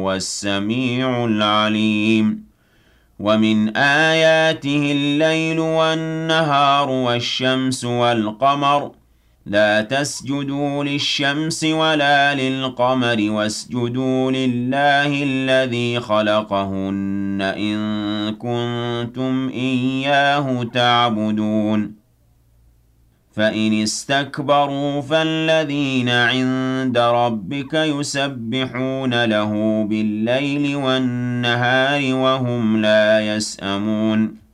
وهو السميع العليم ومن آياته الليل والنهار والشمس والقمر لا تسجدوا للشمس ولا للقمر واسجدوا لله الذي خلقهن إن كنتم إياه تعبدون فإن استكبروا فالذين عند ربك يسبحون له بالليل والنهار وهم لا يسأمون